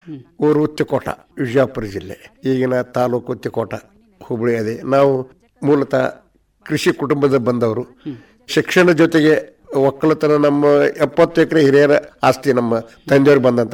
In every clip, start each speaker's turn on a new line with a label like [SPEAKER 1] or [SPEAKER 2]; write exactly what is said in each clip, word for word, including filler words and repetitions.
[SPEAKER 1] ಊರು ತಿಕೋಟ, ವಿಜಯಪುರ ಜಿಲ್ಲೆ, ಈಗಿನ ತಾಲೂಕು ತಿಕೋಟ, ಹುಬ್ಬಳ್ಳಿ ಅದೇ. ನಾವು ಮೂಲತಃ ಕೃಷಿ ಕುಟುಂಬದ ಬಂದವರು. ಶಿಕ್ಷಣ ಜೊತೆಗೆ ಒಕ್ಕಲತನ ನಮ್ಮ ಎಪ್ಪತ್ತು ಎಕರೆ ಹಿರಿಯರ ಆಸ್ತಿ ನಮ್ಮ ತಂದೆಯವ್ರು ಬಂದಂತ.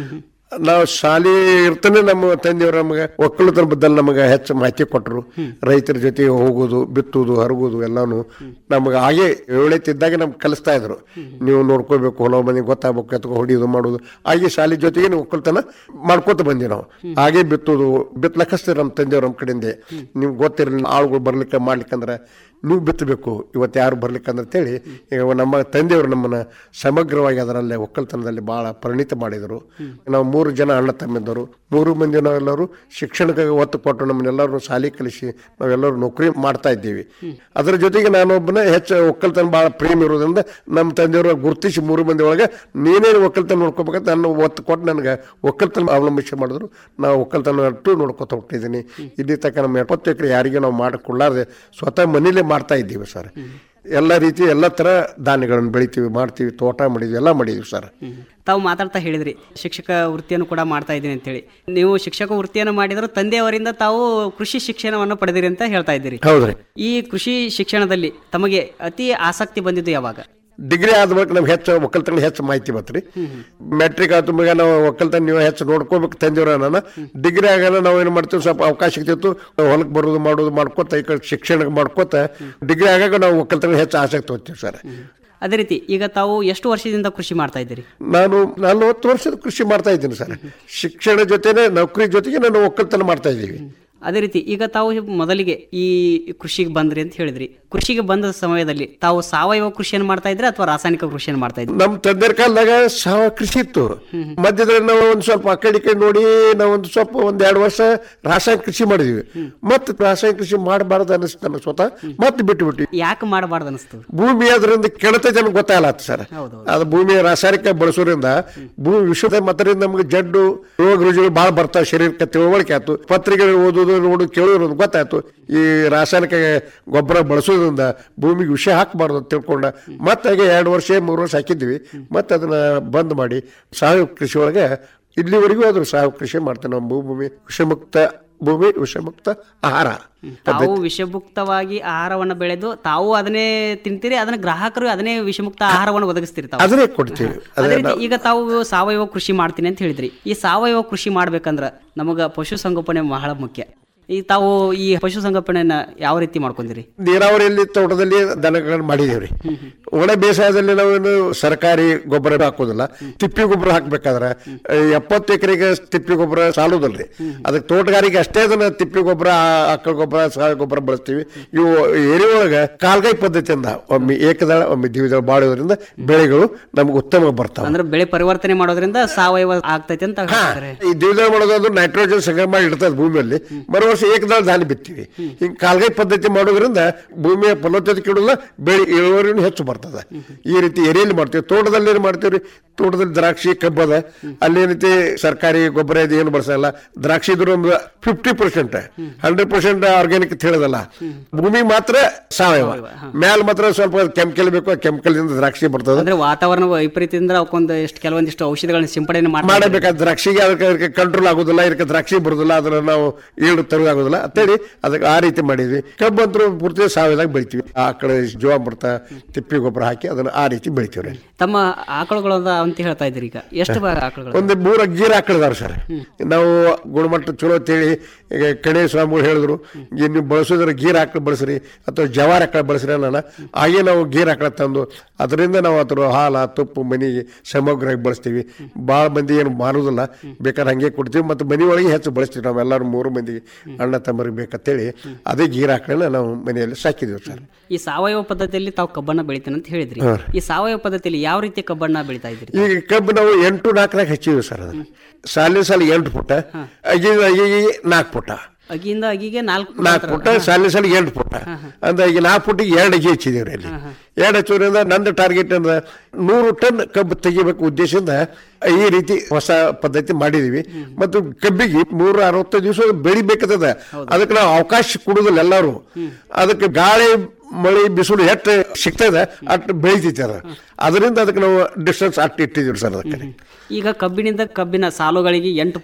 [SPEAKER 1] ನಾವು ಶಾಲೆ ಇರ್ತಾನೆ ನಮ್ಮ ತಂದೆಯವರು ನಮಗೆ ಒಕ್ಕಲತನ ಬದ್ದಲ್ಲಿ ನಮಗೆ ಹೆಚ್ಚು ಮಾಹಿತಿ ಕೊಟ್ಟರು. ರೈತರ ಜೊತೆಗೆ ಹೋಗೋದು, ಬಿತ್ತುವುದು, ಹರಗೋದು ಎಲ್ಲಾನು ನಮಗೆ ಹಾಗೆ ಏಳೈತಿದ್ದಾಗ ನಮ್ಗೆ ಕಲಿಸ್ತಾ ಇದ್ರು. ನೀವು ನೋಡ್ಕೋಬೇಕು, ಹೊಲ ಮನೆ ಗೊತ್ತಾಗಬೇಕು, ಎತ್ಕೊ ಹೊಡಿಯೋದು ಮಾಡೋದು. ಹಾಗೆ ಶಾಲೆ ಜೊತೆಗೆ ನೀವು ಒಕ್ಕಲತನ ಮಾಡ್ಕೋತ ಬಂದ್ವಿ ನಾವು. ಹಾಗೆ ಬಿತ್ತೋದು ಬಿತ್ತಲಕ್ಕೆ ಹಚ್ತೀವಿ ನಮ್ಮ ತಂದೆಯವ್ರ ನಮ್ಮ ಕಡೆಯಿಂದ. ನಿಮ್ಗೆ ಗೊತ್ತಿರಲಿಲ್ಲ ಆಳುಗಳು ಬರ್ಲಿಕ್ಕೆ ಮಾಡ್ಲಿಕ್ಕಂದ್ರೆ ನೀವು ಬಿತ್ತಬೇಕು, ಇವತ್ತು ಯಾರು ಬರ್ಲಿಕ್ಕಂದ್ರೆ ಅಂತೇಳಿ ಈಗ ನಮ್ಮ ತಂದೆಯವರು ನಮ್ಮನ್ನು ಸಮಗ್ರವಾಗಿ ಅದರಲ್ಲೇ ಒಕ್ಕಲ್ತನದಲ್ಲಿ ಭಾಳ ಪರಿಣಿತ ಮಾಡಿದರು. ನಾವು ಮೂರು ಜನ ಅಣ್ಣ ತಮ್ಮಿದ್ದರು. ಮೂರು ಮಂದಿ ನಾವೆಲ್ಲರೂ ಶಿಕ್ಷಣಕ್ಕೆ ಒತ್ತು ಕೊಟ್ಟು ನಮ್ಮನ್ನೆಲ್ಲರೂ ಶಾಲೆ ಕಲಿಸಿ ನಾವೆಲ್ಲರೂ ನೌಕರಿ ಮಾಡ್ತಾ ಇದ್ದೀವಿ. ಅದರ ಜೊತೆಗೆ ನಾನೊಬ್ಬನೇ ಹೆಚ್ಚು ಒಕ್ಕಲ್ತನ ಭಾಳ ಪ್ರೇಮ ಇರೋದ್ರಿಂದ ನಮ್ಮ ತಂದೆಯವರು ಗುರುತಿಸಿ ಮೂರು ಮಂದಿ ಒಳಗೆ ನೀನೇನು ಒಕ್ಕಲ್ತನ ನೋಡ್ಕೋಬೇಕಂತ ನಾನು ಒತ್ತು ಕೊಟ್ಟು ನನಗೆ ಒಕ್ಕಲ್ತನ ಅವಲಂಬಿಸಿ ಮಾಡಿದ್ರು. ನಾವು ಒಕ್ಕಲ್ತನ ಅಟ್ಟು ನೋಡ್ಕೊತ ಹೋಗ್ತಿದ್ದೀನಿ. ಇಲ್ಲಿ ತನಕ ನಮ್ಮ ಎಪ್ಪತ್ತು ಎಕರೆ ಯಾರಿಗೆ ನಾವು ಮಾಡಿಕೊಳ್ಳಾರ್ದೆ ಸ್ವತಃ ಮನೇಲೆ ಮಾಡ್ತಾ ಇದ್ದೀವಿ ಸರ್. ಎಲ್ಲ ರೀತಿ ಎಲ್ಲ ಥರ ಧಾನ್ಯಗಳನ್ನು ಬೆಳಿತೀವಿ, ಮಾಡ್ತೀವಿ, ತೋಟ ಮಾಡಿದ್ವಿ, ಎಲ್ಲ ಮಾಡಿದ್ವಿ ಸರ್.
[SPEAKER 2] ತಾವು ಮಾತಾಡ್ತಾ ಹೇಳಿದ್ರಿ ಶಿಕ್ಷಕ ವೃತ್ತಿಯನ್ನು ಕೂಡ ಮಾಡ್ತಾ ಇದ್ದೀನಿ ಅಂತೇಳಿ. ನೀವು ಶಿಕ್ಷಕ ವೃತ್ತಿಯನ್ನು ಮಾಡಿದ್ರು ತಂದೆಯವರಿಂದ ತಾವು ಕೃಷಿ ಶಿಕ್ಷಣವನ್ನು ಪಡೆದಿರಿ ಅಂತ ಹೇಳ್ತಾ ಇದ್ದೀರಿ.
[SPEAKER 1] ಹೌದ್ರಿ.
[SPEAKER 2] ಈ ಕೃಷಿ ಶಿಕ್ಷಣದಲ್ಲಿ ತಮಗೆ ಅತಿ ಆಸಕ್ತಿ ಬಂದಿದ್ದು ಯಾವಾಗ?
[SPEAKER 1] ಡಿಗ್ರಿ ಆದ ಬಳಿಕ ನಮ್ಗೆ ಹೆಚ್ಚು ಒಕ್ಕಲ್ತನ ಹೆಚ್ಚು ಮಾಹಿತಿ ಬತ್ರಿ. ಮೆಟ್ರಿಕ್ ಆದ ಮ್ಯಾಗ ನಾವು ಒಕ್ಕಲ್ತನ ನೀವು ಹೆಚ್ಚು ನೋಡ್ಕೋಬೇಕು ತಂದಿವ್ರ. ನಾನು ಡಿಗ್ರಿ ಆಗಲ್ಲ ನಾವು ಏನು ಮಾಡ್ತೀವಿ, ಸ್ವಲ್ಪ ಅವಕಾಶ ಸಿಗ್ತಿತ್ತು ಹೊಲಕ್ಕೆ ಬರೋದು ಮಾಡೋದು ಮಾಡ್ಕೋತ ಈ ಕಡೆ ಶಿಕ್ಷಣ ಮಾಡ್ಕೋತ ಡಿಗ್ರಿ ಆಗಾಗ ನಾವು ಒಕ್ಕಲ್ತನ ಹೆಚ್ಚು ಆಸಕ್ತಿ ಹೋಗ್ತೀವಿ ಸರ್.
[SPEAKER 2] ಅದೇ ರೀತಿ ಈಗ ತಾವು ಎಷ್ಟು ವರ್ಷದಿಂದ ಕೃಷಿ ಮಾಡ್ತಾ ಇದ್ದೀರಿ?
[SPEAKER 1] ನಾನು ನಲ್ವತ್ತು ವರ್ಷದ ಕೃಷಿ ಮಾಡ್ತಾ ಇದ್ದೀನಿ ಸರ್. ಶಿಕ್ಷಣ ಜೊತೆನೆ ನೌಕರಿ ಜೊತೆಗೆ ನಾನು ಒಕ್ಕಲ್ತನ ಮಾಡ್ತಾ ಇದ್ದೀವಿ.
[SPEAKER 2] ಅದೇ ರೀತಿ ಈಗ ತಾವು ಮೊದಲಿಗೆ ಈ ಕೃಷಿಗೆ ಬಂದ್ರಿ ಅಂತ ಹೇಳಿದ್ರಿ. ಕೃಷಿಗೆ ಬಂದ ಸಮಯದಲ್ಲಿ ತಾವು ಸಾವಯವ ಕೃಷಿಯನ್ನು ಮಾಡ್ತಾ ಇದ್ರೆ ಅಥವಾ ರಾಸಾಯನಿಕ ಕೃಷಿಯನ್ನು ಮಾಡ್ತಾ ಇದ್ರಿ?
[SPEAKER 1] ನಮ್ಮ ತಂದೆಯ ಕಾಲದಾಗ ಸಾವಯವ ಕೃಷಿ ಇತ್ತು. ಮಧ್ಯದಲ್ಲಿ ನಾವು ಒಂದು ಸ್ವಲ್ಪ ಆ ಕಡೆ ಕಡೆ ನೋಡಿ ನಾವು ಒಂದು ಸ್ವಲ್ಪ ಒಂದ್ ಎರಡು ವರ್ಷ ರಾಸಾಯನಿಕ ಕೃಷಿ ಮಾಡಿದ್ವಿ. ಮತ್ತೆ ರಾಸಾಯನಿಕ ಕೃಷಿ ಮಾಡಬಾರ್ದು ಅನಿಸ್ತು ನನಗೆ ಸ್ವತಃ. ಮತ್ತೆ ಬಿಟ್ಟು ಬಿಟ್ಟು
[SPEAKER 2] ಯಾಕೆ ಮಾಡಬಾರ್ದು ಅನಿಸ್ತು?
[SPEAKER 1] ಭೂಮಿ ಅದರಿಂದ ಕೆಳತೈತೆ ನಮ್ಗೆ ಗೊತ್ತಾಗಲ್ಲ ಸರ್. ಅದು ಭೂಮಿ ರಾಸಾಯನಿಕ ಬಳಸೋದ್ರಿಂದ ಭೂಮಿ ವಿಶ್ವದ ಮತದಿಂದ ನಮ್ಗೆ ಜಡ್ಡು ರೋಗ ರುಜಿಗಳು ಭಾಳ ಬರ್ತಾವೆ. ಶರೀರಕ್ಕೆ ತಿಳುವಳಿಕೆ ಆಯ್ತು, ಪತ್ರಿಕೆಗಳು ಓದೋದು ನೋಡು ಕೇಳೋದು ಗೊತ್ತಾಯ್ತು. ಈ ರಾಸಾಯನಿಕ ಗೊಬ್ಬರ ಬಳಸೋದ್ರಿಂದ ಭೂಮಿಗೆ ವಿಷ ಹಾಕಬಾರ್ದು ಅಂತ ತಿಳ್ಕೊಂಡ ಮತ್ತೆ ಹಾಗೆ ಎರಡು ವರ್ಷ ಮೂರು ವರ್ಷ ಹಾಕಿದ್ವಿ. ಮತ್ತೆ ಅದನ್ನ ಬಂದ್ ಮಾಡಿ ಸಾವಯವ ಕೃಷಿ ಒಳಗೆ ಇಲ್ಲಿವರೆಗೂ ಆದ್ರೂ ಸಾವಯವ ಕೃಷಿ ಮಾಡ್ತೇವೆ. ನಮ್ಮ ಭೂಮಿ ವಿಷಮುಕ್ತ ಭೂಮಿ, ವಿಷಮುಕ್ತ ಆಹಾರ.
[SPEAKER 2] ತಾವು ವಿಷಮುಕ್ತವಾಗಿ ಆಹಾರವನ್ನು ಬೆಳೆದು ತಾವು ಅದನ್ನೇ ತಿಂತೀರಿ, ಅದನ್ನ ಗ್ರಾಹಕರು ಅದನ್ನೇ ವಿಷಮುಕ್ತ ಆಹಾರವನ್ನು ಒದಗಿಸ್ತೀರಿ,
[SPEAKER 1] ಅದನ್ನೇ ಕೊಡ್ತೀವಿ.
[SPEAKER 2] ಈಗ ತಾವು ಸಾವಯವ ಕೃಷಿ ಮಾಡ್ತೀನಿ ಅಂತ ಹೇಳಿದ್ರಿ. ಈ ಸಾವಯವ ಕೃಷಿ ಮಾಡ್ಬೇಕಂದ್ರ ನಮಗ ಪಶು ಸಂಗೋಪನೆ ಬಹಳ ಮುಖ್ಯ. ಈ ತಾವು ಈ ಪಶು ಸಂಗೋಪನೆಯನ್ನ ಯಾವ ರೀತಿ ಮಾಡ್ಕೊಂಡಿರಿ?
[SPEAKER 1] ನೀರಾವರಿಯಲ್ಲಿ ತೋಟದಲ್ಲಿ ದನಗಳನ್ನು ಮಾಡಿದೇವ್ರಿ. ಒಣ ಬೇಸಾಯದಲ್ಲಿ ನಾವೇನು ಸರ್ಕಾರಿ ಗೊಬ್ಬರ ಹಾಕೋದಿಲ್ಲ. ತಿಪ್ಪಿ ಗೊಬ್ಬರ ಹಾಕ್ಬೇಕಾದ್ರೆ ಎಪ್ಪತ್ತು ಎಕರೆಗೆ ತಿಪ್ಪಿ ಗೊಬ್ಬರ ಸಾಲುದಲ್ರಿ. ಅದಕ್ಕೆ ತೋಟಗಾರಿಕೆ ಅಷ್ಟೇ ಅದನ್ನ ತಿಪ್ಪಿ ಗೊಬ್ಬರ, ಆಕಳ ಗೊಬ್ಬರ, ಸಾವಯವ ಗೊಬ್ಬರ ಬಳಸ್ತೀವಿ. ಇವು ಏರಿಯಾ ಒಳಗೆ ಕಾಲ್ಗೈ ಪದ್ಧತಿಯಿಂದ ಒಮ್ಮೆ ಏಕದಳ ಒಮ್ಮೆ ದ್ವಿದಳ ಬಾಳೋದ್ರಿಂದ ಬೆಳೆಗಳು ನಮ್ಗೆ ಉತ್ತಮ ಬರ್ತಾವೆ.
[SPEAKER 2] ಅಂದ್ರೆ ಬೆಳೆ ಪರಿವರ್ತನೆ ಮಾಡೋದ್ರಿಂದ ಸಾವಯವ ಆಗ್ತೈತೆ ಅಂತ ಹೇಳ್ತಾರೆ.
[SPEAKER 1] ಈ ದ್ವಿದಳ ಮಾಡೋದು ನೈಟ್ರೋಜನ್ ಸಂಗ್ರಹ ಮಾಡಿ ಇಡ್ತದೆ ಭೂಮಿಯಲ್ಲಿ. ಮರು ಏಕದಳ ಧಾನ್ಯ ಬಿತ್ತೀವಿ. ಹಿಂಗ್ ಕಾಲ್ಗೈ ಪದ್ಧತಿ ಮಾಡೋದ್ರಿಂದ ಭೂಮಿಯ ಫಲವತ್ತತೆ ಕೆಡೋಲ್ಲ, ಬೆಳೆ ಇಳುವರಿನೂ ಹೆಚ್ಚು ಬರ್ತದೆ. ಈ ರೀತಿ ಎರೆಯಲ್ಲಿ ಮಾಡ್ತೀವಿ. ತೋಟದಲ್ಲಿ ಏನು ಮಾಡ್ತೀವ್ರಿ, ತೋಟದಲ್ಲಿ ದ್ರಾಕ್ಷಿ, ಕಬ್ಬದ, ಅಲ್ಲಿ ಏನೈತಿ ಸರ್ಕಾರಿ ಗೊಬ್ಬರ ಇದು ಏನು ಬಳಸಲ್ಲ. ದ್ರಾಕ್ಷಿ ಇದ್ರ ಒಂದು fifty percent hundred percent organic ಅಂತ ಹೇಳೋದಲ್ಲ. ಭೂಮಿ ಮಾತ್ರ ಸಾವಯವ, ಮ್ಯಾಲ ಮಾತ್ರ ಸ್ವಲ್ಪ ಕೆಮಿಕಲ್ ಬೇಕು. ಕೆಮಿಕಲ್ ಇಂದ ದ್ರಾಕ್ಷಿ ಬರ್ತದೆ.
[SPEAKER 2] ಅಂದ್ರೆ ವಾತಾವರಣ ವೈಪರೀತ್ಯದಿಂದ ಅವಕ್ಕೊಂದು ಎಷ್ಟು ಕೆಲವೊಂದಿಷ್ಟು ಔಷಧಿಗಳನ್ನ ಸಿಂಪಡಣೆ
[SPEAKER 1] ಮಾಡಬೇಕಾದ್ರೆ ದ್ರಾಕ್ಷಿಗೆ ಅದಕ್ಕೆ ಕಂಟ್ರೋಲ್ ಆಗೋದಿಲ್ಲ, ಇದಕ್ಕೆ ದ್ರಾಕ್ಷಿ ಬರೋದಿಲ್ಲ, ಅದನ್ನ ನಾವು ಈಡು ತರೋದಾಗೋದಿಲ್ಲ ಅಂತೇಳಿ ಅದಕ್ಕೆ ಆ ರೀತಿ ಮಾಡಿದ್ವಿ. ಕಬ್ಬು ಅಂತೂ ಪೂರ್ತಿ ಸಾವಯವಾಗ ಬೆಳಿತೀವಿ. ಆಕಳ ಜೀವಾಮೃತ, ತಿಪ್ಪಿ ಗೊಬ್ಬರ ಹಾಕಿ ಅದನ್ನ ಆ ರೀತಿ ಬೆಳಿತೀವ್ರಿ.
[SPEAKER 2] ತಮ್ಮ ಆಕಳುಗಳು ಅಂತ ಹೇಳ್ತಾ ಇದ್ರಿ. ಈಗ ಎಷ್ಟು ಆಕಳುಗಳು?
[SPEAKER 1] ಒಂದು ಮೂರ ಗೀರ್ ಆಕಳದಾರ ಸರ್. ನಾವು ಗುಣಮಟ್ಟ ಚಲೋ ಅಂತೇಳಿ ಈಗ ಕಣೆ ಸ್ವಾಮಿಗಳು ಹೇಳಿದ್ರು, ನೀವು ಬಳಸೋದ್ರ ಗೀರ್ ಆಕಳ ಬಳಸ್ರಿ ಅಥವಾ ಜವಾರ್ ಆಕಳ ಬಳಸ್ರಿ ಅನ್ನೋಣ. ಹಾಗೆ ನಾವು ಗೀರ್ ಆಕಳ ತಂದು ಅದರಿಂದ ನಾವು ಅದ್ರ ಹಾಲ, ತುಪ್ಪ ಮನೆಗೆ ಸಮಗ್ರವಾಗಿ ಬಳಸ್ತೀವಿ. ಭಾಳ ಮಂದಿ ಏನು ಮಾರುದಿಲ್ಲ, ಬೇಕಾದ್ರೆ ಹಂಗೆ ಕೊಡ್ತೀವಿ. ಮತ್ತು ಮನೆ ಒಳಗೆ ಹೆಚ್ಚು ಬಳಸ್ತೀವಿ. ನಾವು ಎಲ್ಲರೂ ಮೂರು ಮಂದಿಗೆ ಅಣ್ಣ ತಮ್ಮರಿಗೆ ಬೇಕಂತೇಳಿ ಅದೇ ಗೀರ್ ಆಕಳನ್ನ ನಾವು ಮನೆಯಲ್ಲಿ ಸಾಕಿದೀವಿ ಸರ್.
[SPEAKER 2] ಈ ಸಾವಯವ ಪದ್ಧತಿಯಲ್ಲಿ ತಾವು ಕಬ್ಬನ್ನ ಬೆಳಿತೀನಿ ಅಂತ ಹೇಳಿದ್ರಿ. ಈ ಸಾವಯವ ಪದ್ಧತಿಯಲ್ಲಿ ಯಾವ ರೀತಿ ಕಬ್ಬನ್ನ ಬೆಳಿತಾ ಇದ್ರಿ?
[SPEAKER 1] ಈಗ ಕಬ್ಬು ನಾವು ಎಂಟು ನಾಲ್ಕರಾಗ ಹಚ್ಚಿದ್ವಿ ಸರ್. ಅದನ್ನ ಸಾಲಿನ ಸಾಲ ಎಂಟು ಫುಟ, ಅಗಿಗೆ ಅಗಿಗೆ ನಾಲ್ಕು ಫುಟ,
[SPEAKER 2] ಅಗಿಯಿಂದ ಅಗಿಗೆ ನಾಲ್ಕು
[SPEAKER 1] ನಾಲ್ಕು ಫುಟ, ಸಾಲಿನ ಸಾಲ ಎಂಟು ಫುಟ ಅಂದ್ರೆ ಈಗ ನಾಲ್ಕು ಫುಟಿಗೆ ಎರಡು ಅಗಿ ಹಚ್ಚಿದೀವ್ರಿ. ಅಲ್ಲಿ ಎರಡು ಹಚ್ಚೋದ್ರಿಂದ ನಂದು ಟಾರ್ಗೆಟ್ ಅಂದ್ರೆ ನೂರು ಟನ್ ಕಬ್ಬು ತೆಗಿಬೇಕು ಉದ್ದೇಶದಿಂದ ಈ ರೀತಿ ಹೊಸ ಪದ್ಧತಿ ಮಾಡಿದೀವಿ. ಮತ್ತು ಕಬ್ಬಿಗೆ ನೂರ ಅರವತ್ತೈದು ದಿವಸ ಬೆಳಿಬೇಕದ. ಅದಕ್ಕೆ ನಾವು ಅವಕಾಶ ಕೊಡುದಿಲ್ಲ. ಎಲ್ಲರೂ ಅದಕ್ಕೆ ಗಾಳಿ, ಮಳೆ, ಬಿಸಿಲು ಎಷ್ಟು ಸಿಗ್ತದೆ ಅಷ್ಟು ಬೆಳಿತೈತಿ. ಅದ ಅದರಿಂದ ಅದಕ್ಕೆ ನಾವು ಡಿಸ್ಟೆನ್ಸ್ ಅಟ್ಟು ಇಟ್ಟಿದ್ದೀವಿ ಸರ್. ಅದಕ್ಕೆ
[SPEAKER 2] ಈಗ ಕಬ್ಬಿನಿಂದ ಕಬ್ಬಿನ ಸಾಲುಗಳಿಗೆ ಎಂಟು